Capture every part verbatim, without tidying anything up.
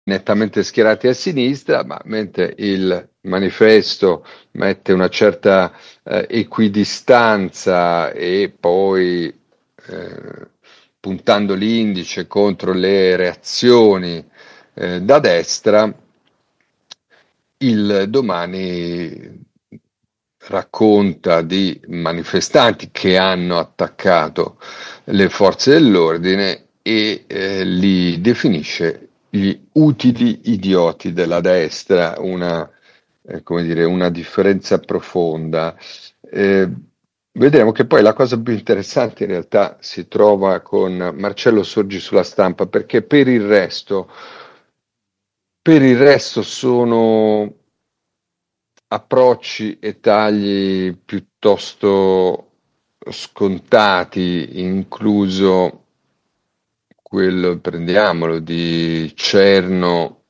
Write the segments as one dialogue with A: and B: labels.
A: nettamente schierati a sinistra, ma mentre il manifesto mette una certa eh, equidistanza e poi eh, puntando l'indice contro le reazioni eh, da destra, il Domani racconta di manifestanti che hanno attaccato le forze dell'ordine e eh, li definisce gli utili idioti della destra, una, eh, come dire, una differenza profonda. Eh, Vedremo che poi la cosa più interessante in realtà si trova con Marcello Sorgi sulla Stampa, perché per il resto, per il resto sono approcci e tagli piuttosto scontati, incluso quello, prendiamolo, di Cerno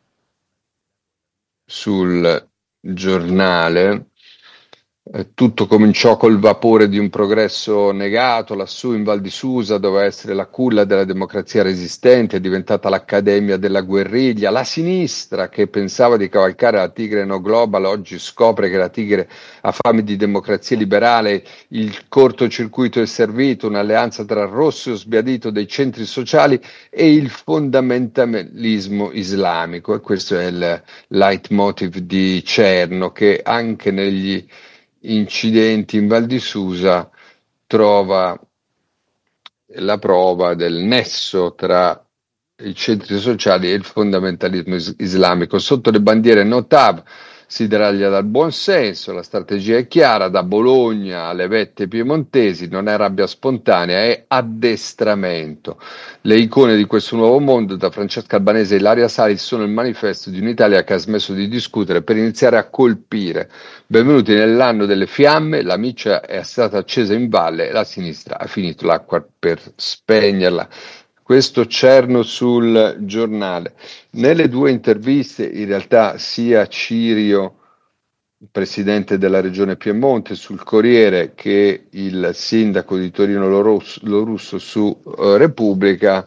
A: sul Giornale. Eh, Tutto cominciò col vapore di un progresso negato, lassù in Val di Susa doveva essere la culla della democrazia resistente, è diventata l'accademia della guerriglia. La sinistra, che pensava di cavalcare la tigre no global, oggi scopre che la tigre ha fame di democrazia liberale, il cortocircuito è servito, un'alleanza tra rosso sbiadito dei centri sociali e il fondamentalismo islamico. E questo è il leitmotiv di Cerno, che anche negli incidenti in Val di Susa trova la prova del nesso tra i centri sociali e il fondamentalismo is- islamico. Sotto le bandiere Notav si deraglia dal buonsenso, la strategia è chiara, da Bologna alle vette piemontesi, non è rabbia spontanea, è addestramento. Le icone di questo nuovo mondo, da Francesca Albanese e Ilaria Salis, sono il manifesto di un'Italia che ha smesso di discutere per iniziare a colpire. Benvenuti nell'anno delle fiamme, la miccia è stata accesa in valle e la sinistra ha finito l'acqua per spegnerla. Questo Cerno sul Giornale. Nelle due interviste, in realtà, sia Cirio, presidente della regione Piemonte, sul Corriere, che il sindaco di Torino Lorusso su uh, Repubblica,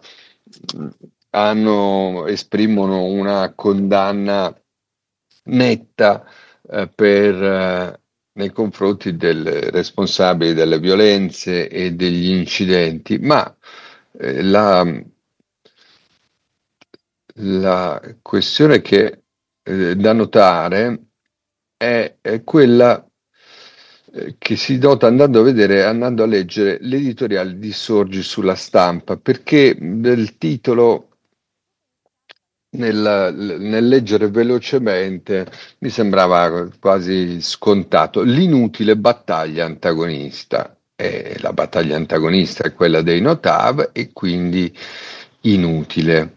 A: hanno, esprimono una condanna netta eh, per, eh, nei confronti del responsabili delle violenze e degli incidenti, ma eh, la, la questione che eh, da notare è, è quella eh, che si nota andando a vedere, andando a leggere l'editoriale di Sorgi sulla Stampa, perché del titolo nel, nel leggere velocemente mi sembrava quasi scontato. L'inutile battaglia antagonista. E la battaglia antagonista è quella dei Notav e quindi inutile.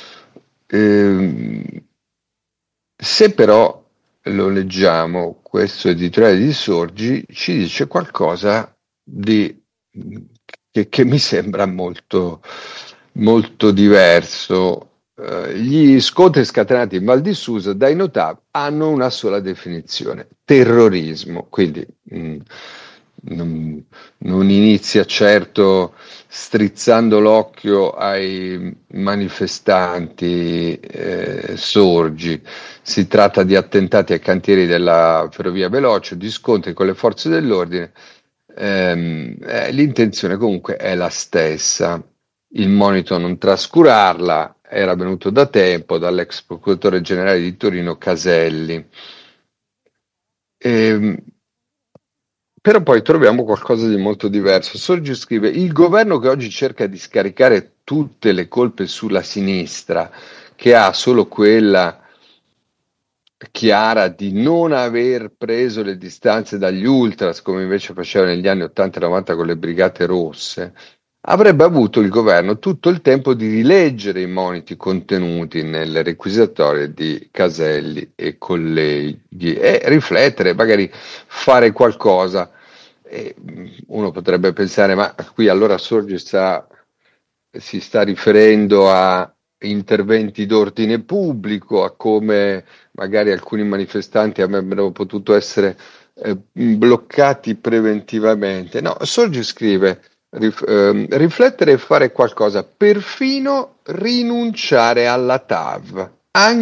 A: Ehm, Se però lo leggiamo, questo editoriale di Sorgi ci dice qualcosa di, che, che mi sembra molto, molto diverso. Eh, gli scontri scatenati in Val di Susa dai Notav hanno una sola definizione: terrorismo. Quindi mh, non, non inizia certo strizzando l'occhio ai manifestanti eh, Sorgi. Si tratta di attentati ai cantieri della ferrovia veloce, di scontri con le forze dell'ordine. Ehm, eh, l'intenzione comunque è la stessa. Il monito a non trascurarla era venuto da tempo dall'ex procuratore generale di Torino Caselli. Ehm, Però poi troviamo qualcosa di molto diverso. Sorgi scrive: il governo che oggi cerca di scaricare tutte le colpe sulla sinistra, che ha solo quella chiara di non aver preso le distanze dagli ultras, come invece faceva negli anni ottanta e novanta con le brigate rosse, avrebbe avuto il governo tutto il tempo di rileggere i moniti contenuti nelle requisitorie di Caselli e colleghi e riflettere, magari fare qualcosa. E uno potrebbe pensare, ma qui allora Sorgi sta, si sta riferendo a interventi d'ordine pubblico, a come magari alcuni manifestanti avrebbero potuto essere eh, bloccati preventivamente. No, Sorgi scrive: rif- ehm, riflettere e fare qualcosa, perfino rinunciare alla T A V. Anche